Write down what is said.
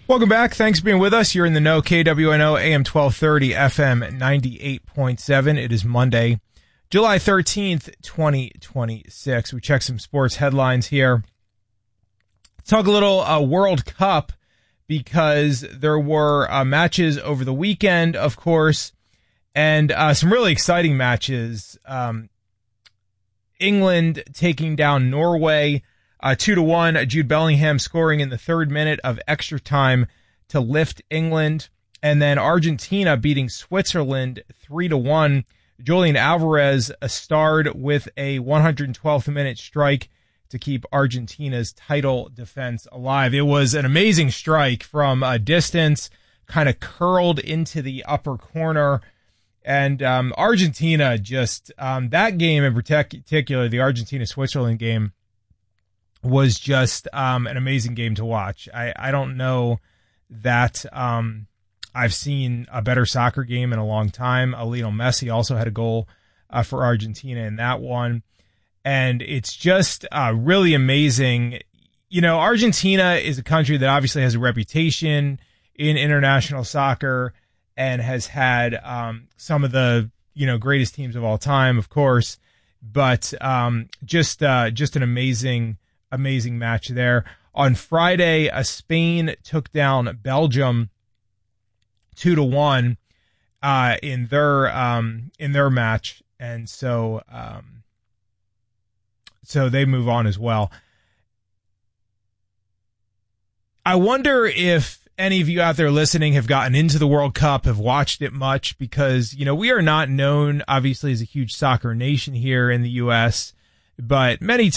Welcome back. Thanks for being with us. You're in the know. KWNO AM 1230 FM 98.7. It is Monday, July 13th, 2026. We check some sports headlines here. Let's talk a little World Cup because there were matches over the weekend, of course, and some really exciting matches. England taking down Norway 2-1. Jude Bellingham scoring in the third minute of extra time to lift England. And then Argentina beating Switzerland 3-1. Julian Alvarez starred with a 112th minute strike to keep Argentina's title defense alive. It was an amazing strike from a distance, kind of curled into the upper corner. And Argentina just, that game in particular, the Argentina-Switzerland game, was just an amazing game to watch. I don't know that I've seen a better soccer game in a long time. Lionel Messi also had a goal for Argentina in that one. And it's just really amazing. You know, Argentina is a country that obviously has a reputation in international soccer and has had some of the, greatest teams of all time, of course. But just an amazing match there. On Friday, Spain took down Belgium 2-1 in their match, and so they move on as well. I wonder if any of you out there listening have gotten into the World Cup, have watched it much, because we are not known obviously as a huge soccer nation here in the U.S., but many